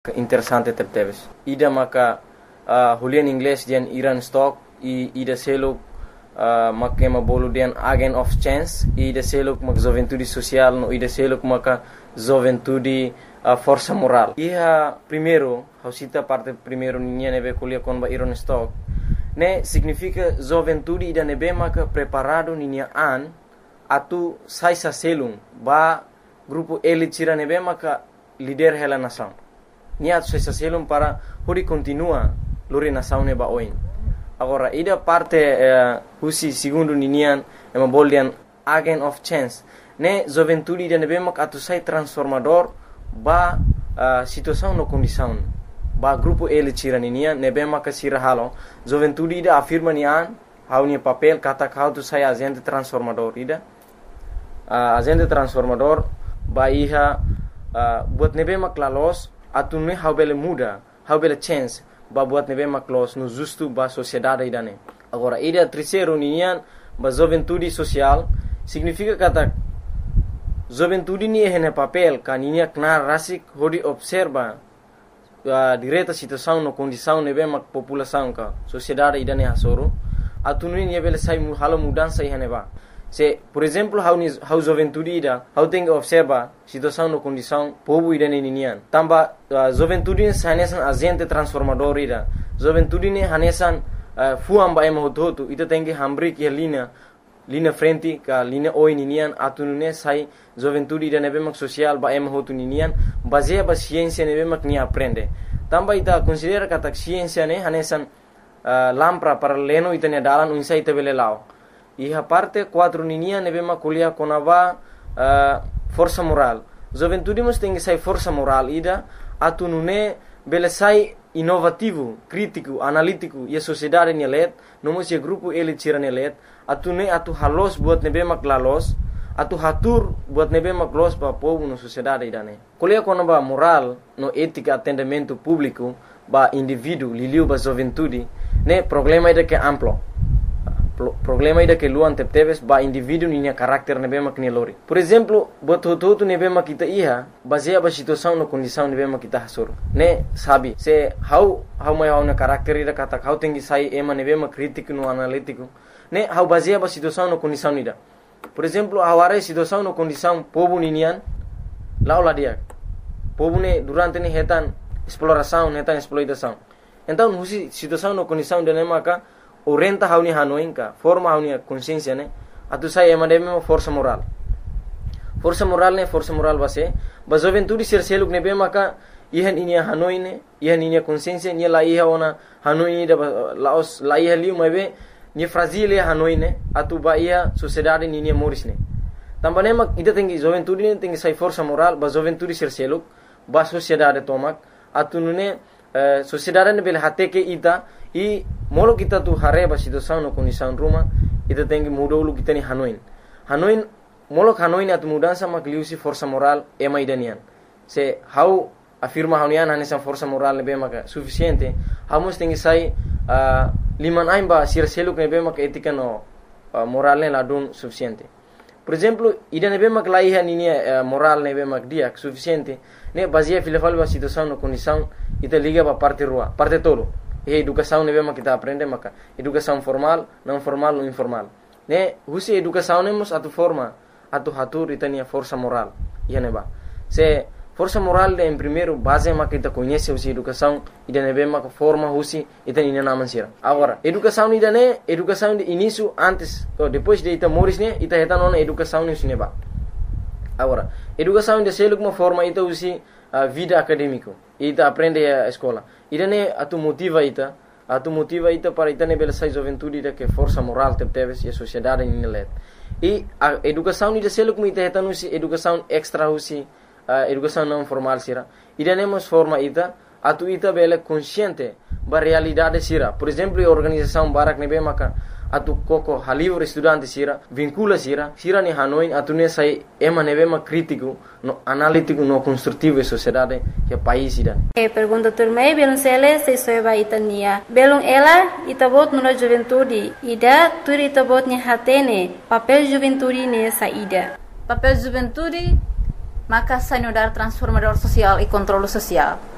Interessante tepteves. Ida maka hulian Ingles dian Iran stock ida seluk maka bolu dian agent of chance ida seluk mak juventude social no ida seluk maka juventude força moral. Iha primeiro hausita parte primeiro niña nebe kulia kon ba Iran stock ne significa juventude ida nebe maka preparado niña an atu sai sa selung ba grupo elite cira nebe maka líder hela nação. Niat sa selum para huri continua luri nação neba oin. Agora ida parte husi segundo ninian ema boldian agent of chance ne juventude ida nebe mak atu sai transformador ba situação no condição ba grupo ele cira ninian nebe mak sira halo juventude ida afirma nian haunia papel kata kau tu sai agente transformador ida agente transformador ba iha buat nebe mak lalos atune how bele muda how bele chance ba buat nebe maklos no justo ba sociedade idane. Agora ida terceiro nian ba juventude social significa kata juventude ni hene papel kaninia knar rasik hodi observa direta situação no condição nebe mak população ka sociedade idane hasoro atune ni bele sai halo mudança ihane ba. Se, por exemplo, how juventude ida, how tem que observa situação no condição povo ida ninian. Tamba juventude hanesan agente transformador ida. Juventude hanesan fuamba ema hototo ita tem que hambrik ya linha frente ka linha oi ninian atunune sai juventude ida nebe mak social ba ema hotu ninian baseia ba ciência nebe mak ni aprende. Tamba ita considera kata ciência ne hanesan lampra para leno ita ne dalan unsa ita bele lao. Iha parte 4 niña nebe makulia konava força moral. Juventude mos tem que sai força moral ida atunune bele sai inovativo, crítico, analítico e a sociedade nelet, nomos e grupo ele tira nelet, atune atu halos buat nebe maklalos, atu hatur buat nebe maklos ba povo no sociedade idane. Kulia konava moral no ética atendimento público ba indivíduo liliu ba juventude, ne problema ida que amplo. Problema ida que luan tepteves ba indivíduo ninya karakter nebe mak lori. Por exemplo, buat hotu nebe mak kita iha baseia ba situação no condição nebe mak kita hasur. Ne sabi se how mai na karakter ida kata how tengi sai ema nebe mak crítico no analítico. Ne how baseia ba situação no condição ida. Por exemplo, aware situação no condição povo ninian laula dia. Povo ne durante ne hetan exploração, hetan exploitação. Então, husi situação no condição de maka orienta hauni hanoinka forma hauni consciência ne atu sai emademe força moral base ba juventude ser seluk nebe maka ihan inia hanoine ihan inia consciência ni la iha ona hanoine da laos la iha liu mebe ni fragile hanoine atu ba ia sociedade ni ni morisne tambane mak ida tengi juventude ne tengi sai força moral ba juventude ser seluk ba sociedade tomak atu nune sociedade ne bel hate ke ita e molo kita tu hareba situação no condição ruma ita tem que mudar o kita ni Hanoi molo Hanoi atu mudança mak liusi força moral ema idanian se how afirma haunian hanesa força moral nebe mak suficiente hamos tem que sai liman aimba sir seluk nebe mak etika no moral ne ladun suficiente. Por exemplo, ida nebe mak laiha ni moral nebe mak dia suficiente ne baseia filafal ba situação no condição ita liga ba parte rua parte tolo. E educação nebe mak kita aprende maka educação formal, não formal, não informal. Ne husi educação nemos atu forma atu hatur itania força moral. Ia neba. Se força moral de em primeiro base mak kita conhece husi educação ida nebe mak forma husi itania naman sira. Agora, educação ida ne educação de início antes ou depois de ita moris ne ita heta nona educação ne neba. Agora, educação de seluk uma forma ita husi vida acadêmico. Ita aprende a escola. Ida ne atu motiva ita para ita ne bela sai juventude ida que força moral tepteves e a sociedade ni let. E a educação ida seluk mu ita heta nusi educação extra husi educação não formal sira. Ida ne mos forma ita atu ita bela consciente ba realidade sira. Por exemplo, a organização barak nebe maka atu koko halivre estudante sira vincula sira ni Hanoi atu ne sai ema nebe mak crítico no analítico no construtivo e sociedade que país ida. Pergunta turmei belum sele se soeba itania belum ela itabot no juventude ida turi itabot ni hatene papel juventude ne saída papel juventude maka sanudar transformador social e controle social.